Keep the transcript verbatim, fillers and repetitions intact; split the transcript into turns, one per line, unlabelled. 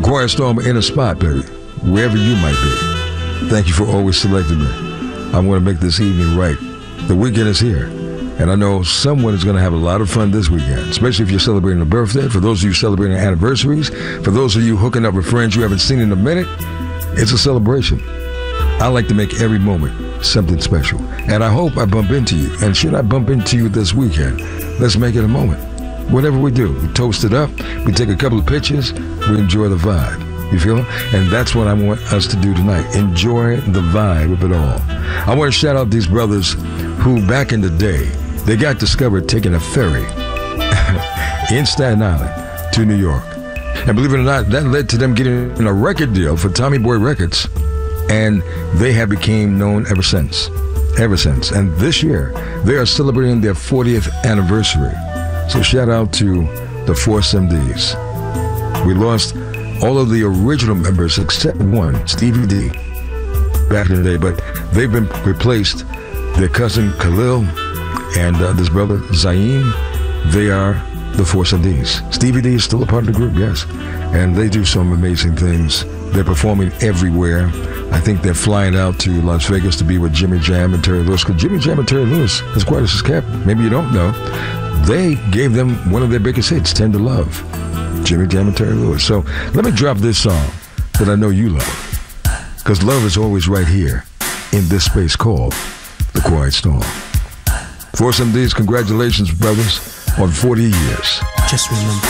Quiet Storm in a spot, baby, wherever you might be. Thank you for always selecting me. I'm going to make this evening right. The weekend is here, and I know someone is going to have a lot of fun this weekend, especially if you're celebrating a birthday. For those of you celebrating anniversaries, for those of you hooking up with friends you haven't seen in a minute, it's a celebration. I like to make every moment something special, and I hope I bump into you. And should I bump into you this weekend, let's make it a moment. Whatever we do, we toast it up, we take a couple of pictures, we enjoy the vibe. You feel? And that's what I want us to do tonight. Enjoy the vibe of it all. I want to shout out these brothers who, back in the day, they got discovered taking a ferry in Staten Island to New York. And believe it or not, that led to them getting a record deal for Tommy Boy Records. And they have become known ever since. Ever since. And this year, they are celebrating their fortieth anniversary. So shout out to the Force M Ds. We lost all of the original members except one, Stevie D, back in the day, but they've been replaced. Their cousin Khalil and uh, this brother Zayn, they are the Force M Ds. Stevie D is still a part of the group, yes, and they do some amazing things. They're performing everywhere. I think they're flying out to Las Vegas to be with Jimmy Jam and Terry Lewis, because Jimmy Jam and Terry Lewis, as quiet as it's kept, maybe you don't know, they gave them one of their biggest hits, Tender Love. Jimmy Jam and Terry Lewis. So let me drop this song that I know you love, because love is always right here in this space called The Quiet Storm. Force M Ds, congratulations, brothers, on forty years.
Just remember.